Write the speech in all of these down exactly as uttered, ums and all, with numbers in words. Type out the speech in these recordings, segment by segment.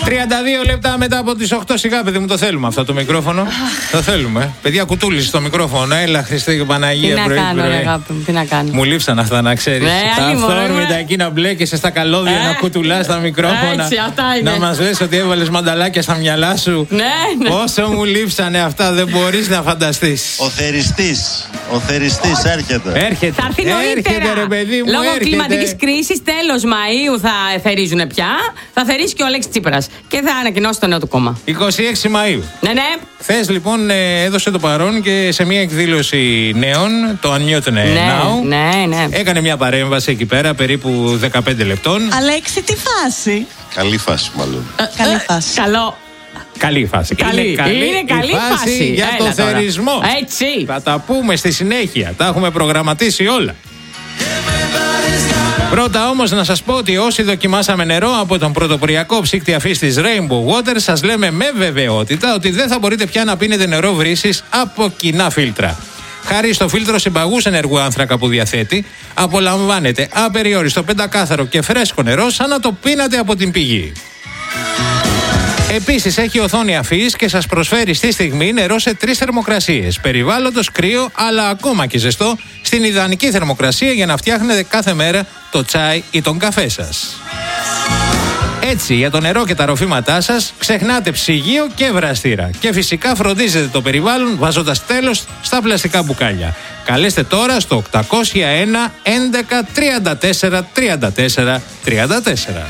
τριάντα δύο λεπτά μετά από τις οκτώ, σιγά παιδί μου, το θέλουμε αυτό το μικρόφωνο. Το θέλουμε. Παιδιά, κουτούλη στο μικρόφωνο. Έλα, Χριστέ και Παναγία. Τι να πρωί, κάνω, πρωί. ρε αγάπη μου, τι να κάνω. Μου λείψαν αυτά, να ξέρεις. Ναι, τα αυθόρμητα ε. εκεί να μπλέκεσαι στα καλώδια, Ε. να κουτουλάς τα μικρόφωνα. Έτσι, αυτά είναι. Να μας λες ότι έβαλες μανταλάκια στα μυαλά σου. Ναι, ναι. Πόσο μου λείψανε αυτά, δεν μπορείς να φανταστείς. Ο θεριστής, ο θεριστής έρχεται. Έρχεται. Θα έρθει νωρίτερα. Έρχεται, ρε παιδί μου, Λόγω έρχεται. κλιματικής κρίσης, τέλος Μαΐου θα θερίζουν πια. Θα θερίσει και ο Αλέξης Τσίπρας. Και θα ανακοινώσει το νέο του κόμμα. είκοσι έξι Μαΐου. Ναι, ναι. Χθες λοιπόν ε, έδωσε το παρόν και σε μια εκδήλωση νέων, το Unmute Ναι, Now. ναι, ναι. Έκανε μια παρέμβαση εκεί πέρα, περίπου δεκαπέντε λεπτών. Αλέξη, τι φάση. Καλή φάση μάλλον. Καλή φάση. Καλό. Καλή φάση. Καλή. Είναι καλή, Είναι καλή η φάση, φάση. για Έλα το τώρα. θερισμό. Έτσι. Θα τα πούμε στη συνέχεια. Τα έχουμε προγραμματίσει όλα. Πρώτα όμως να σας πω ότι όσοι δοκιμάσαμε νερό από τον πρωτοποριακό ψύκτη αφής της Rainbow Water, σας λέμε με βεβαιότητα ότι δεν θα μπορείτε πια να πίνετε νερό βρύσης από κοινά φίλτρα. Χάρη στο φίλτρο συμπαγούς ενεργού άνθρακα που διαθέτει, απολαμβάνετε απεριόριστο, πεντακάθαρο και φρέσκο νερό σαν να το πίνατε από την πηγή. Επίσης έχει οθόνη αφής και σας προσφέρει στη στιγμή νερό σε τρεις θερμοκρασίες. Περιβάλλοντος, κρύο, αλλά ακόμα και ζεστό, στην ιδανική θερμοκρασία για να φτιάχνετε κάθε μέρα το τσάι ή τον καφέ σας. Έτσι, για το νερό και τα ροφήματά σας, ξεχνάτε ψυγείο και βραστήρα. Και φυσικά φροντίζετε το περιβάλλον βάζοντας τέλος στα πλαστικά μπουκάλια. Καλέστε τώρα στο οκτακόσια ένα έντεκα τριάντα τέσσερα τριάντα τέσσερα τριάντα τέσσερα.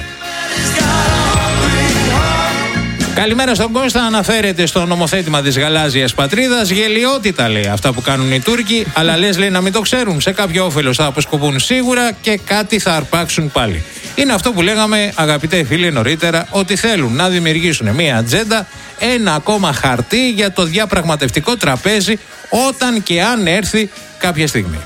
Καλημέρα στον Κώστα. Αναφέρεται στο νομοθέτημα της γαλάζιας πατρίδας. Γελιότητα λέει αυτά που κάνουν οι Τούρκοι, αλλά λες λέει να μην το ξέρουν. Σε κάποιο όφελος θα αποσκοπούν σίγουρα και κάτι θα αρπάξουν πάλι. Είναι αυτό που λέγαμε, αγαπητέ φίλοι, νωρίτερα, ότι θέλουν να δημιουργήσουν μια ατζέντα, ένα ακόμα χαρτί για το διαπραγματευτικό τραπέζι, όταν και αν έρθει κάποια στιγμή.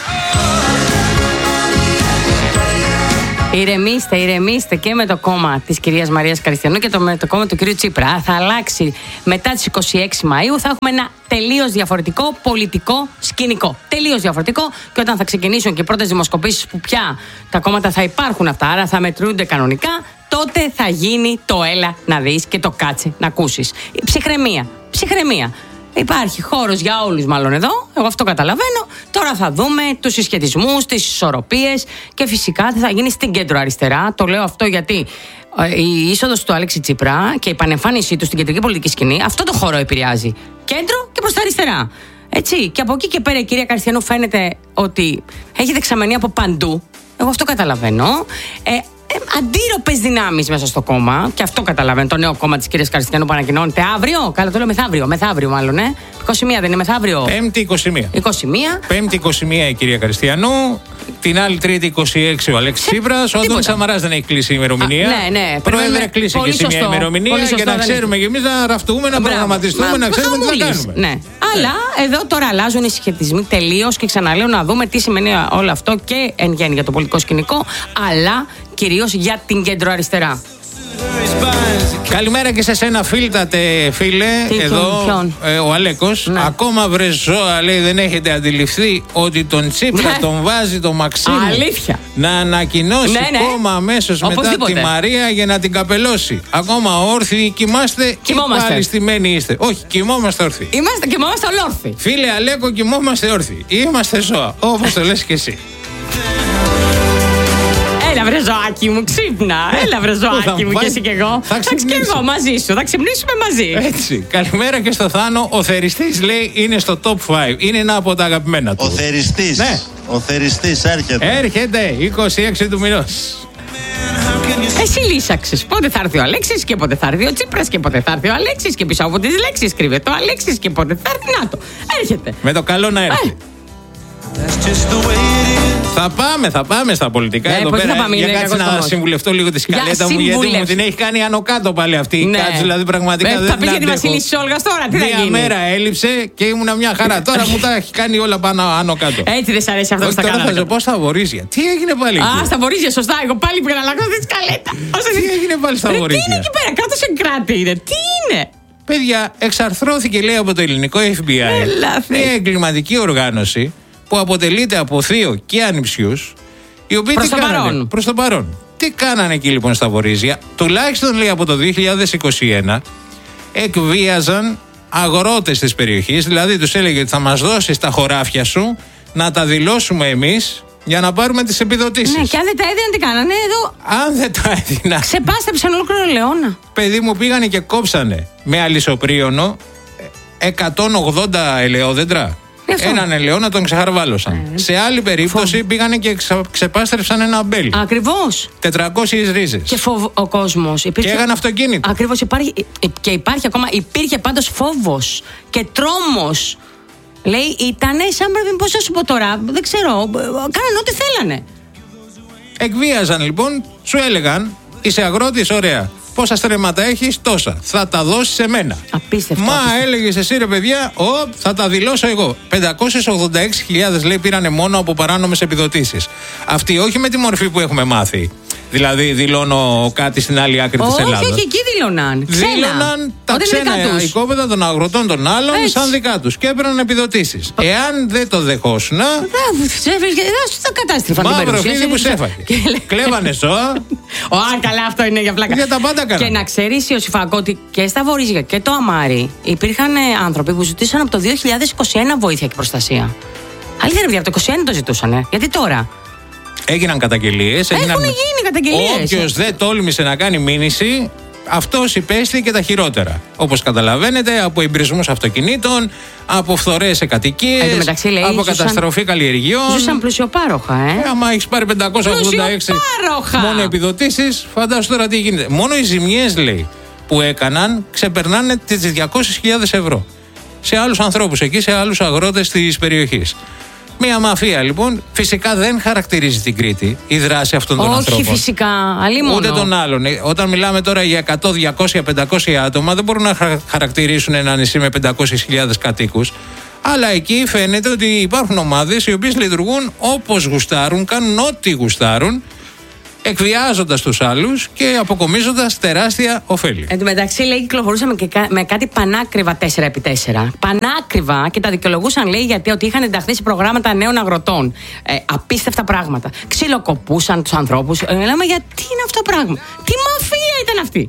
Ηρεμήστε, ηρεμήστε και με το κόμμα της κυρίας Μαρίας Καριστιανού και το, με το κόμμα του κυρίου Τσίπρα. Θα αλλάξει μετά τις είκοσι έξι Μαΐου, θα έχουμε ένα τελείως διαφορετικό πολιτικό σκηνικό. Τελείως διαφορετικό, και όταν θα ξεκινήσουν και οι πρώτες δημοσκοπήσεις που πια τα κόμματα θα υπάρχουν αυτά, άρα θα μετρούνται κανονικά, τότε θα γίνει το έλα να δεις και το κάτσε να ακούσεις. Ψυχραιμία, ψυχραιμία. Υπάρχει χώρος για όλους μάλλον εδώ, εγώ αυτό καταλαβαίνω. Τώρα θα δούμε τους συσχετισμούς, τις ισορροπίες και φυσικά τι θα γίνει στην κέντρο αριστερά. Το λέω αυτό γιατί η είσοδος του Αλέξη Τσίπρα και η επανεμφάνισή του στην κεντρική πολιτική σκηνή αυτό το χώρο επηρεάζει. Κέντρο και προς τα αριστερά. Έτσι, και από εκεί και πέρα η κυρία Καριστιανού φαίνεται ότι έχει δεξαμενή από παντού. Εγώ αυτό καταλαβαίνω. Ε, Ε, αντίρροπες δυνάμεις μέσα στο κόμμα. Και αυτό καταλαβαίνω. Το νέο κόμμα της κυρίας Καριστιανού που ανακοινώνεται αύριο. Καλά, το λέω μεθαύριο. Μεθαύριο, μάλλον, ε. είκοσι μία δεν είναι μεθαύριο. Πέμπτη είκοσι μία. είκοσι μία. Πέμπτη είκοσι μία η κυρία Καριστιανού. Την άλλη Τρίτη είκοσι έξι ο Αλέξης Τσίπρας. Ο Αντώνης Σαμαράς δεν έχει κλείσει η ημερομηνία. Α, ναι, ναι. Πρόεδρε, κλείσει και εσύ μια ημερομηνία για να ξέρουμε και εμείς να ραφτούμε, να προγραμματιστούμε, να ξέρουμε τι θα κάνουμε. Ναι. Αλλά εδώ τώρα αλλάζουν οι συσχετισμοί τελείως και ξαναλέω να δούμε τι σημαίνει όλο αυτό και εν γέννη για το πολιτικό σκηνικό, αλλά κυρίως για την κεντροαριστερά. Καλημέρα και σε σένα, φίλτατε φίλε. Τι, εδώ ποιον? ε, ο Αλέκος. Ναι. Ακόμα βρε ζώα, λέει, δεν έχετε αντιληφθεί ότι τον Τσίπρα Ναι. τον βάζει το Μαξίμου. Αλήθεια. Να ανακοινώσει Ναι, ναι. κόμμα αμέσως μετά Οπωσδήποτε. τη Μαρία για να την καπελώσει. Ακόμα όρθιοι κοιμάστε, Κοιμόμαστε. ή πάλι στημένοι είστε? Όχι, κοιμόμαστε όρθιοι. Είμαστε και είμαστε ολόρθιοι. Φίλε Αλέκο, κοιμόμαστε όρθιοι. Είμαστε ζώα, όπως το λες και εσύ. Έλα βρε ζωάκι μου, ξύπνα. Έλα βρε ζωάκι μου, και εσύ και εγώ. Θα Εντάξει, και ξυπνήσω. εγώ μαζί σου. Θα ξυπνήσουμε μαζί. Έτσι. Καλημέρα και στο Θάνο. Ο θεριστής λέει είναι στο top πέντε. Είναι ένα από τα αγαπημένα του. Ο θεριστής, Ναι. ο θεριστής έρχεται. Έρχεται είκοσι έξι του μηνός. Εσύ λύσαξες. Πότε θα έρθει ο Αλέξης και πότε θα έρθει ο Τσίπρας και πότε θα έρθει ο Αλέξης και πίσω από τις λέξεις κρύβεται ο Αλέξης και πότε θα έρθει. Να το. Έρχεται. Με το καλό να έρθει. Ε. Θα πάμε, θα πάμε στα πολιτικά Ναι, εδώ πώς πέρα. θα πάμε, για είναι κάτσε κακός να τομός. συμβουλευτώ λίγο τη σκαλέτα μου, γιατί μου συμβούλευση. την έχει κάνει άνω κάτω πάλι αυτή η Ναι. κάτσε. Δηλαδή πραγματικά Ε, δεν θα πεις την για τη αντέχω. Βασίλισσα της Όλγας τώρα, τι θα Μία γίνει? μέρα έλειψε και ήμουνα μια χαρά. Τώρα μου τα έχει κάνει όλα πάνω άνω κάτω. Έτσι δεν σ' αρέσει αυτό που Όχι, στα τώρα θα κάναμε. σε πω στα βορίζια. Τι έγινε πάλι Α, εκεί? στα βορίζια, σωστά. Εγώ πάλι πήγα να αλλάξω τη σκαλέτα. Τι έγινε πάλι στα Ρε, τι βορίζια? είναι εκεί πέρα, κάτω σε κράτη είναι. Τι είναι? Παιδιά, εξαρθρώθηκε λέει από το ελληνικό εφ μπι άι Έλα, Θεέ. μια εγκληματική οργάνωση που αποτελείται από θείο και ανιψιούς, οι οποίοι Προς τι το κάνανε? παρόν. Προς το παρόν. Τι κάνανε εκεί λοιπόν στα Βορίζια? Τουλάχιστον λέει από το δύο χιλιάδες είκοσι ένα εκβίαζαν αγρότες της περιοχής, δηλαδή τους έλεγε ότι θα μας δώσεις τα χωράφια σου να τα δηλώσουμε εμείς για να πάρουμε τις επιδοτήσεις. Ναι, και αν δεν τα έδιναν, τι κάνανε εδώ? Αν δεν τα έδιναν, ξεπάστεψαν ολόκληρο Λεώνα. Παιδί μου, πήγανε και κόψανε με αλυσοπρίωνο εκατόν ογδόντα ελαιόδεντρα. Έναν ελαιόνα τον ξεχαρβάλωσαν. Ε, Σε άλλη περίπτωση φοβ... πήγανε και ξα... ξεπάστρεψαν ένα αμπέλι. Ακριβώς. τετρακόσιες ρίζες. Και φοβ... ο κόσμος. Υπήρχε... Και έγανε αυτοκίνητο. Ακριβώς. Υπάρχει... Και υπάρχει ακόμα. Υπήρχε πάντως φόβος και τρόμος. Λέει, ήτανε σαν πρέπει, πώς θα σου πω τώρα, δεν ξέρω, κάνανε ό,τι θέλανε. Εκβίαζαν λοιπόν, σου έλεγαν, είσαι αγρότης, ωραία. Πόσα στρέμματα έχεις? Τόσα. Θα τα δώσεις σε μένα. Απίστευτο. Μα απίστευτο. έλεγες εσύ, ρε παιδιά, ο, θα τα δηλώσω εγώ. πεντακόσιες ογδόντα έξι χιλιάδες λέει πήρανε μόνο από παράνομες επιδοτήσεις. Αυτή όχι με τη μορφή που έχουμε μάθει. Δηλαδή δηλώνω κάτι στην άλλη άκρη της Ελλάδας. Όχι, όχι, εκεί δηλώναν. Δήλωναν τα ξένα οικόπεδα των αγροτών των άλλων έτσι, σαν δικά τους και έπαιρναν επιδοτήσεις. Εάν δεν το δεχόσουν. Θα κατάστρεφαν την περιουσία. Μαύρο φίδι που σέφαγε. Κλέβανε ζώα. Ω, καλά, αυτό είναι για πλάκα. Για τα πάντα κάνανε. Και να ξέρεις, Ιωσήφακο, ότι και στα Βορίζια και το Αμάρι υπήρχαν άνθρωποι που ζητήσαν από το δύο χιλιάδες είκοσι ένα βοήθεια και προστασία. Αλήθεια, ρε, από το είκοσι ένα το ζητούσαν. Γιατί τώρα? Έγιναν καταγγελίες. Έχουν έγιναν... γίνει καταγγελίες. Όποιος δεν τόλμησε να κάνει μήνυση, αυτός υπέστη και τα χειρότερα. Όπως καταλαβαίνετε, από εμπρισμούς αυτοκινήτων, από φθορές σε κατοικίες, μεταξύ, λέει, από ζούσαν... καταστροφή καλλιεργειών. Ζούσαν πλουσιοπάροχα, ε. ε άμα έχεις πάρει πεντακόσιες ογδόντα έξι μόνο επιδοτήσεις, φαντάσου τώρα τι γίνεται. Μόνο οι ζημιές, λέει, που έκαναν ξεπερνάνε τις διακόσιες χιλιάδες ευρώ. Σε άλλους ανθρώπους εκεί, σε άλλους αγρότες της περιοχής. Μια μαφία λοιπόν. Φυσικά δεν χαρακτηρίζει την Κρήτη η δράση αυτών των όχι, ανθρώπων. Όχι, φυσικά. Αλλήμον. Ούτε των άλλων. Όταν μιλάμε τώρα για εκατό, διακόσια, πεντακόσια άτομα, δεν μπορούν να χαρακτηρίσουν ένα νησί με πεντακόσιες χιλιάδες κατοίκους. Αλλά εκεί φαίνεται ότι υπάρχουν ομάδες οι οποίες λειτουργούν όπως γουστάρουν, κάνουν ό,τι γουστάρουν, εκβιάζοντας τους άλλους και αποκομίζοντας τεράστια ωφέλη. Εν τω μεταξύ, λέει, κυκλοφορούσαμε και με κάτι πανάκριβα τέσσερα επί τέσσερα. Πανάκριβα και τα δικαιολογούσαν, λέει, γιατί ότι είχαν ενταχθεί σε προγράμματα νέων αγροτών. Ε, απίστευτα πράγματα. Ξυλοκοπούσαν τους ανθρώπους. Ε, λέμε, γιατί είναι αυτό το πράγμα? Τι μαφία ήταν αυτή?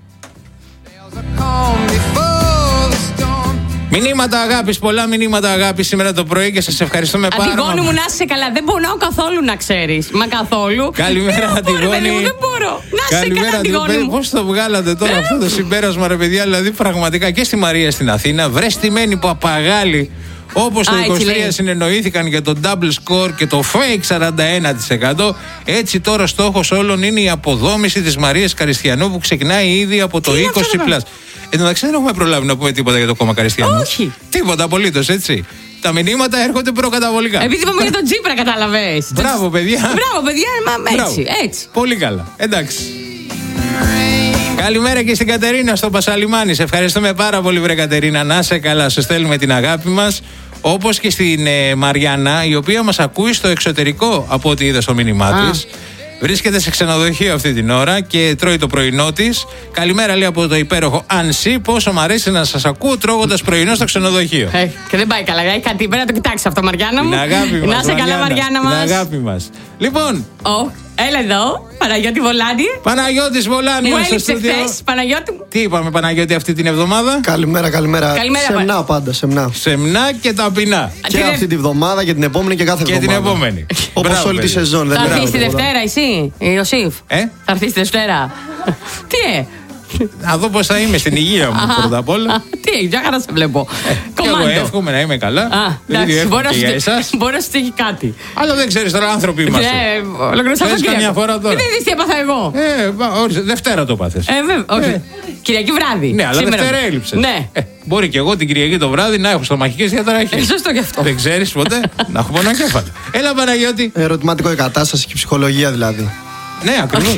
Μηνύματα αγάπης, πολλά μηνύματα αγάπης σήμερα το πρωί και σας ευχαριστούμε πάρα πολύ. Αντιγόνη μου, να είσαι καλά. Δεν μπορώ καθόλου να ξέρεις. Μα καθόλου. Καλημέρα, Αντιγόνη. Δεν μπορώ. Να είσαι καλά, Αντιγόνη μου. Πώς το βγάλατε τώρα αυτό το συμπέρασμα, ρε παιδιά? Δηλαδή, πραγματικά και στη Μαρία στην Αθήνα, βρε στημένη παπαγάλη. Όπως το είκοσι τρία συνεννοήθηκαν για το double score και το fake σαράντα ένα τοις εκατό, έτσι τώρα στόχος όλων είναι η αποδόμηση της Μαρίας Καριστιανού που ξεκινάει ήδη από το είκοσι πλας. Εν τω μεταξύ δεν έχουμε προλάβει να πούμε τίποτα για το κόμμα Καριστιανού. Όχι. Τίποτα απολύτως, έτσι. Τα μηνύματα έρχονται προκαταβολικά. Επειδή είπαμε για τον Τσίπρα, κατάλαβες. Μπράβο, παιδιά. Μπράβο, παιδιά, μα έτσι, έτσι. Πολύ καλά. Εντάξει. Καλημέρα και στην Κατερίνα στο Πασαλιμάνι. Σε ευχαριστούμε πάρα πολύ, βρε Κατερίνα. Να σε καλά, σου στέλνουμε την αγάπη μας. Όπως και στην ε, Μαριάννα, η οποία μας ακούει στο εξωτερικό από ό,τι είδα στο μήνυμά της. Βρίσκεται σε ξενοδοχείο αυτή την ώρα και τρώει το πρωινό της. Καλημέρα, λέει, από το υπέροχο Ανσί. Πόσο μου αρέσει να σας ακούω τρώγοντας πρωινό στο ξενοδοχείο. Ε, και δεν πάει καλά. Έχει κάτι, πρέπει να το κοιτάξει αυτό, Μαριάννα μου. Την αγάπη μας. Να σε καλά, Μαριάννα μας. Την αγάπη μας. Λοιπόν. Oh. Έλα εδώ, Παναγιώτη Βολάνη. Παναγιώτης Βολάνη. Μου έλειψε χθες, Παναγιώτη μου. Τι είπαμε, Παναγιώτη, αυτή την εβδομάδα? Καλημέρα, καλημέρα. Καλημέρα, σεμνά πα... πάντα, σεμνά. Σεμνά και ταπεινά. Και την αυτή τη βδομάδα και την επόμενη και κάθε και εβδομάδα. Και την επόμενη. Όπως όλη τη σεζόν. Θα έρθεις τη Δευτέρα, εσύ, Ιωσήφ. Ε? Θα έρθεις τη Δευτέρα. Τι ε? Να δω πώς θα είμαι στην υγεία μου πρώτα απ' όλα. Τι, για χαρά σε βλέπω. Και εγώ εύχομαι να είμαι καλά. Εντάξει, μπορεί να σου τύχει κάτι. Αλλά δεν ξέρεις τώρα, άνθρωποι είμαστε. Ξέρεις καμιά φορά τώρα. Δεν είδες τι έπαθα εγώ. Δευτέρα το πάθες. Ε, βέβαια, όχι. Κυριακή βράδυ. Ναι, αλλά Δευτέρα έλειψες. Ναι. Μπορεί και εγώ την Κυριακή το βράδυ να έχω στομαχικές διαταραχές. Σωστό κι αυτό. Δεν ξέρεις ποτέ να έχω πονοκέφαλο. Έλα, Παναγιώτη. Ερωτηματικό η κατάσταση και η ψυχολογία δηλαδή. Ναι, ακριβώς.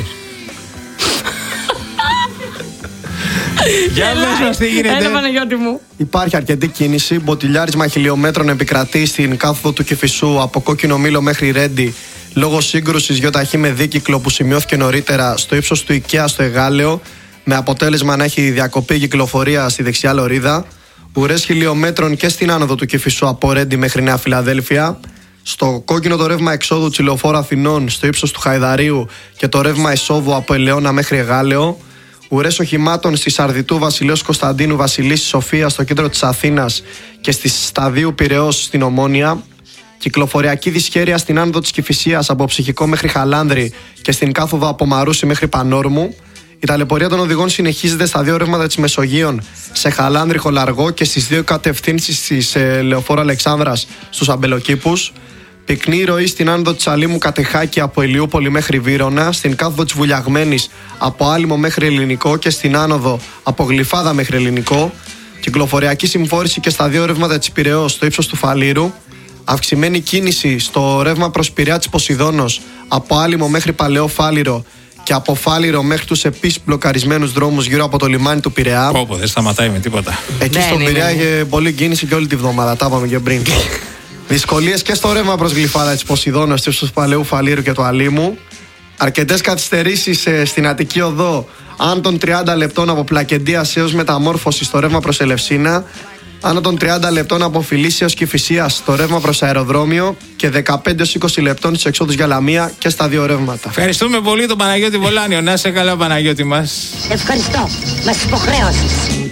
Για πες μας τι γίνεται. Έλα, Παναγιώτη μου. Υπάρχει αρκετή κίνηση. Μποτιλιάρισμα χιλιόμετρων επικρατεί στην κάθοδο του Κηφισού από Κόκκινο Μήλο μέχρι Ρέντι λόγω σύγκρουσης γιοταχή με δίκυκλο που σημειώθηκε νωρίτερα στο ύψος του IKEA στο Εγάλεο, με αποτέλεσμα να έχει διακοπεί κυκλοφορία στη δεξιά λωρίδα. Ουρές χιλιόμετρων και στην άνοδο του Κηφισού από Ρέντι μέχρι Νέα Φιλαδέλφια. Στο κόκκινο το ρεύμα εξόδου της Λεωφόρου Αθηνών στο ύψος του Χαϊδαρίου και το ρεύμα εισόδου από Ελαιώνα μέχρι Εγάλεο. Ουρές οχημάτων στη Σαρδιτού Βασιλέως Κωνσταντίνου Βασιλής Σοφία στο κέντρο της Αθήνας και στη Σταδίου Πειραιώς στην Ομόνια. Κυκλοφοριακή δυσχέρεια στην άνοδο της Κηφισίας από Ψυχικό μέχρι Χαλάνδρη και στην κάθοδο από Μαρούσι μέχρι Πανόρμου. Η ταλαιπωρία των οδηγών συνεχίζεται στα δύο ρεύματα της Μεσογείων, σε Χαλάνδρη Χολαργό και στις δύο κατευθύνσεις της ε, Λεωφόρου Αλεξάνδρας στους Αμπελοκήπους. Πυκνή ροή στην άνοδο της Αλήμου Κατεχάκη από Ηλιούπολη μέχρι Βύρωνα, στην κάθοδο της Βουλιαγμένης από Άλυμο μέχρι Ελληνικό και στην άνοδο από Γλυφάδα μέχρι Ελληνικό. Κυκλοφοριακή συμφόρηση και στα δύο ρεύματα της Πειραιώς στο ύψος του Φαλήρου. Αυξημένη κίνηση στο ρεύμα προς Πειραιά της Ποσειδώνος από Άλυμο μέχρι Παλαιό Φάληρο και από Φάληρο μέχρι τους επίσης μπλοκαρισμένους δρόμους γύρω από το λιμάνι του Πειραιά. Πω, δεν σταματάει με τίποτα. Εκεί στον Πειραιά είχε πολλή κίνηση και όλη τη βδομάδα. Τα είπαμε και πριν. Δυσκολίες και στο ρεύμα προς Γλυφάδα της Ποσειδώνος, του Παλαιού Φαλήρου και του Αλήμου. Αρκετές καθυστερήσεις ε, στην Αττική Οδό, άνω των τριάντα λεπτών από Πλακεντίας έως Μεταμόρφωση στο ρεύμα προς Ελευσίνα. Άνω των τριάντα λεπτών από Φιλίσσια έως Κηφισίας στο ρεύμα προς αεροδρόμιο και δεκαπέντε έως είκοσι λεπτών στις εξόδους για Λαμία και στα δύο ρεύματα. Ευχαριστούμε πολύ τον Παναγιώτη Βολάνιο. Να είσαι καλά, Παναγιώτη μας. Ευχαριστώ. Μας υποχρέωσες.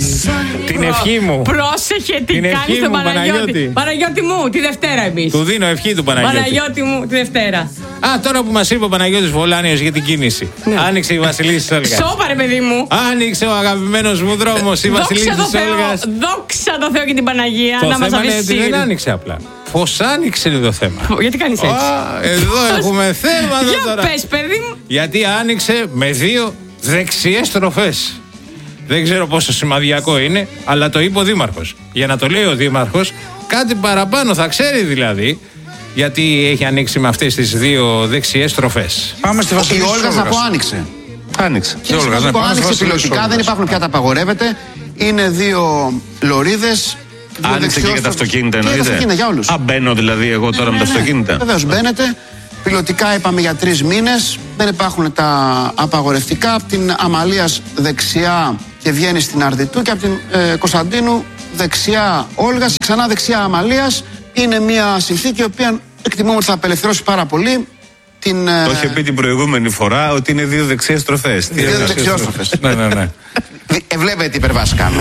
Την ευχή μου. Πρόσεχε τι Την κάνεις ευχή στον μου, Παναγιώτη. Παναγιώτη. Παναγιώτη μου, τη Δευτέρα εμείς. Του δίνω ευχή του Παναγιώτη. Παναγιώτη μου, τη Δευτέρα. Α, τώρα που μας είπε ο Παναγιώτης Βολάνιος για την κίνηση. Ναι. Άνοιξε η Βασιλής της Όλγας. Σώπα ρε παιδί μου. Άνοιξε ο αγαπημένος μου δρόμος, η Βασιλής Δόξα τω της Θεώ, Όλγας. δόξα τω Θεώ και την Παναγία. Το να μας θέμα είναι αφήσει ότι δεν ήρεμη. άνοιξε απλά. Πώς άνοιξε είναι το θέμα. Γιατί κάνεις έτσι? Α, εδώ έχουμε θέμα εδώ Για τώρα. πες παιδί μου. Γιατί άνοιξε με δύο δεξιές στροφές. Δεν ξέρω πόσο σημαδιακό είναι, αλλά το είπε ο Δήμαρχος. Για να το λέει ο Δήμαρχος, κάτι παραπάνω θα ξέρει δηλαδή, γιατί έχει ανοίξει με αυτές τις δύο δεξιές στροφές. Πάμε στη Βασιλής Η της Όλγας από Όλγας. άνοιξε. Άνοιξε. Και Η Όλγας, ναι, σημαντικό, πάμε στη άνοιξε Βασιλής της πιλωτικά, Όλγας. δεν υπάρχουν πια τα απαγορεύεται. Είναι δύο λωρίδες. δύο Άνοιξε και για τα δεξιόστροφες. αυτοκίνητα Και για τα εννοείται. αυτοκίνητα, για όλους. Α, μπαίνω δηλαδή εγώ τώρα με τα αυτοκίνητα. Βεβαίως μπαίνετε. Πιλωτικά είπαμε για τρεις μήνες. Δεν υπάρχουν τα απαγορευτικά. Από την Αμαλίας δεξιά και βγαίνει στην Αρδιτού και από την ε, Κωνσταντίνου δεξιά Όλγας, ξανά δεξιά Αμαλίας. Είναι μια συνθήκη η οποία εκτιμούμε ότι θα απελευθερώσει πάρα πολύ την. ε, Το είχε πει την προηγούμενη φορά ότι είναι δύο δεξιές στροφές. Τι Δύο είναι αυτές? δεξιόστροφες. Ναι, ναι, ναι. Ε, βλέπετε τι υπερβάσεις κάνω.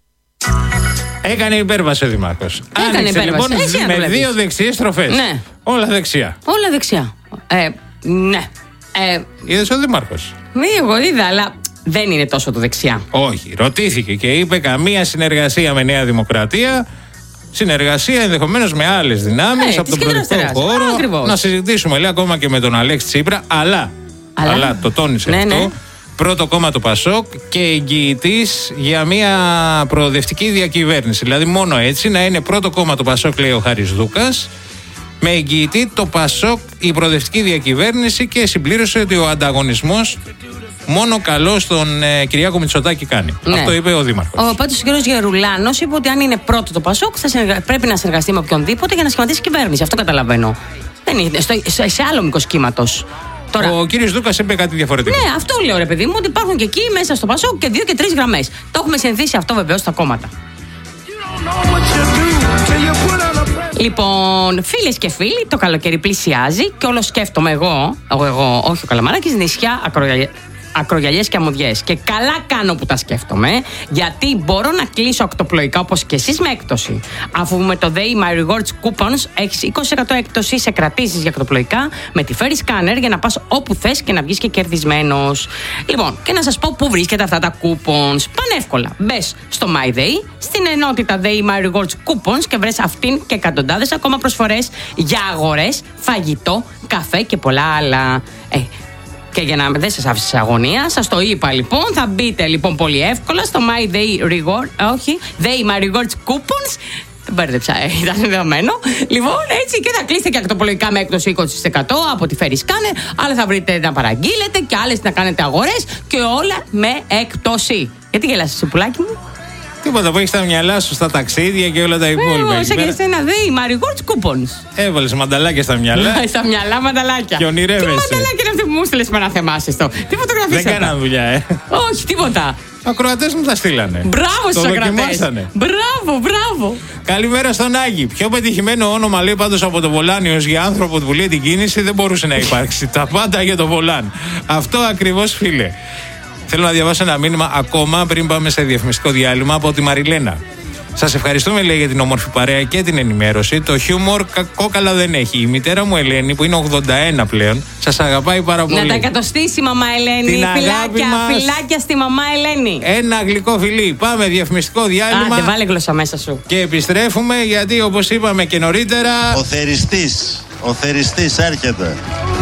Έκανε υπέρβαση ο Δήμαρχος. Έκανε Άνοιξε υπέρβαση. λοιπόν Εσύ να το με βλέπεις. δύο δεξιές στροφές. Ναι. Όλα δεξιά. Όλα δεξιά. Ε, ναι. Ε, Είδες ο Δήμαρχος? μη εγώ είδα, αλλά δεν είναι τόσο το δεξιά. Όχι. Ρωτήθηκε και είπε καμία συνεργασία με Νέα Δημοκρατία. Συνεργασία ενδεχομένως με άλλες δυνάμεις Ναι, από της τον κέντρου προεδρικό αριστεράς. χώρο. Α, ακριβώς. Να συζητήσουμε λέει ακόμα και με τον Αλέξη Τσίπρα. Αλλά, Αλλά. αλλά το τόνισε Ναι, αυτό. ναι. Πρώτο κόμμα του Πασόκ και εγγυητής για μια προοδευτική διακυβέρνηση. Δηλαδή, μόνο έτσι να είναι πρώτο κόμμα του Πασόκ, λέει ο Χάρης Δούκας, με εγγυητή το Πασόκ η προοδευτική διακυβέρνηση και συμπλήρωσε ότι ο ανταγωνισμός μόνο καλό στον ε, Κυριάκο Μητσοτάκη κάνει. Ναι. Αυτό είπε ο Δήμαρχος. Ο πάντως ο κ. Γερουλάνος είπε ότι αν είναι πρώτο το Πασόκ θα συνεργα... πρέπει να συνεργαστεί με οποιονδήποτε για να σχηματίσει κυβέρνηση. Αυτό καταλαβαίνω. Δεν είναι στο... σε, σε άλλο μήκος κύματος. Τώρα... Ο κύριος Δούκας είπε κάτι διαφορετικό. Ναι, αυτό λέω ρε παιδί μου, ότι υπάρχουν και εκεί μέσα στο Πασόκ και δύο και τρεις γραμμές. Το έχουμε συνηθίσει αυτό βεβαίως στα κόμματα. Λοιπόν, φίλες και φίλοι, το καλοκαίρι πλησιάζει και όλο σκέφτομαι εγώ, εγώ, εγώ όχι ο Καλαμαράκης, νησιά ακρογιαλιές. Ακρογιαλιές και αμμουδιές. Και καλά κάνω που τα σκέφτομαι, γιατί μπορώ να κλείσω ακτοπλοϊκά όπως και εσείς με έκπτωση. Αφού με το They My Rewards Coupons έχεις είκοσι τοις εκατό έκπτωση σε κρατήσεις για ακτοπλοϊκά με τη Ferry Scanner για να πας όπου θες και να βγεις και κερδισμένος. Λοιπόν, και να σας πω πού βρίσκεται αυτά τα coupons. Πανεύκολα. Μπες στο My Day, στην ενότητα They My Rewards Coupons και βρες αυτήν και εκατοντάδες ακόμα προσφορές για αγορές, φαγητό, καφέ και πολλά άλλα. Ε, Και για να δεν σας άφησε σε αγωνία, σας το είπα λοιπόν. Θα μπείτε λοιπόν πολύ εύκολα στο My Day Reward, όχι, Day My Rewards Coupons. Δεν μπέρδεψα, ε, ήταν δεδομένο. Λοιπόν, έτσι και θα κλείσετε και ακτοπολογικά με έκπτωση είκοσι τοις εκατό από τη Ferry Scanner. Άλλα θα βρείτε να παραγγείλετε και άλλες να κάνετε αγορές και όλα με έκπτωση. Γιατί γελάσαι, σιπουλάκι μου? Τίποτα που έχει στα μυαλά σου στα ταξίδια και όλα τα υπόλοιπα. Ε, εκεί σαν και πέρα. σε ένα Day My Rewards Coupons. Έβαλες μανταλάκια στα μυαλά. Στα μυαλά μανταλάκια. Και ονειρεύεσαι. Τι μανταλάκια είναι αυτή που μου στείλες με να θεμάσεις το? Τι φωτογραφίες Δεν αυτά? κάναν δουλειά, ε. Όχι, τίποτα. Ακροατές μου τα στείλανε. Μπράβο στους Το ακροατές. δοκιμάσανε. Μπράβο Μπράβο, μπράβο. Καλημέρα στον Άγη. Πιο πετυχημένο όνομα, λέει, πάντως από το Βολάνιος για άνθρωπο που λέει την κίνηση δεν μπορούσε να υπάρξει. Τα πάντα για το Βολάν. Αυτό ακριβώς, φίλε. Θέλω να διαβάσω ένα μήνυμα ακόμα πριν πάμε σε διαφημιστικό διάλειμμα από τη Μαριλένα. Σας ευχαριστούμε, λέει, για την όμορφη παρέα και την ενημέρωση. Το χιούμορ κόκαλα δεν έχει. Η μητέρα μου Ελένη, που είναι ογδόντα ένα πλέον, σας αγαπάει πάρα πολύ. Να τα εκατοστήσει η μαμά Ελένη. Την Φιλάκια, μας. φιλάκια στη μαμά Ελένη. Ένα γλυκό φιλί. Πάμε διαφημιστικό διάλειμμα. Άντε, βάλε γλώσσα μέσα σου. Και επιστρέφουμε γιατί, όπως είπαμε και νωρίτερα, Ο θεριστής, ο θεριστής έρχεται.